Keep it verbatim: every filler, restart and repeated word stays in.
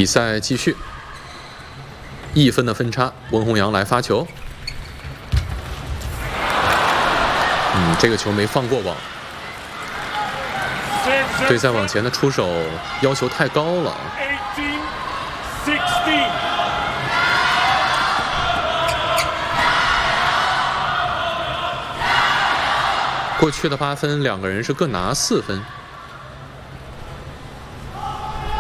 比赛继续，一分的分差，温宏洋来发球。嗯，这个球没放过网。对，再往前的出手要求太高了。过去的八分，两个人是各拿四分。